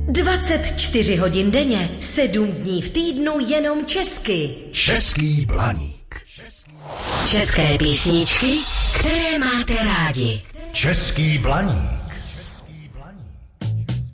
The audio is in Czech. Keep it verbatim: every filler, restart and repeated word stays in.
dvacet čtyři hodin denně, sedm dní v týdnu jenom česky. Český Blaník. České písničky, které máte rádi. Český Blaník.